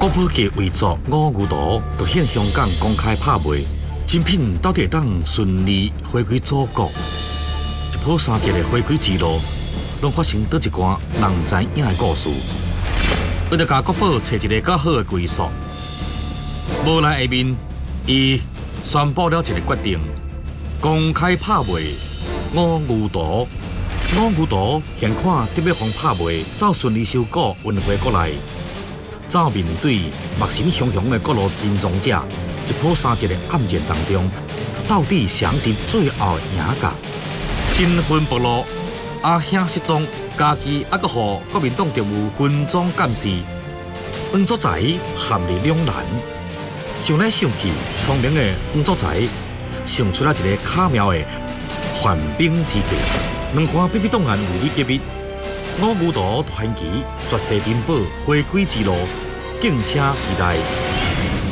国宝级遗作《五牛图》就现香港公开拍卖，精品到底会当顺利回归祖国？一波三折的回归之路，拢发生倒一寡人知影的故事。为了甲国宝找一个较好的归宿，无奈下面，伊宣布了一个决定：公开拍卖《五牛图》。五牛图现看特别方拍卖，走顺利收购运回国内。走面对目神雄雄的各路金装者，一波三折的暗战当中，到底谁是最后的赢家？身份暴露，阿兄失踪，家己还阁互国民党特务军装监视，黄祖才陷入两难。想来想去，聪明的黄祖才想出了一个巧妙的缓兵之计。两款秘密档案为你揭秘，五牛图传奇绝世珍宝回归之路，敬请期待。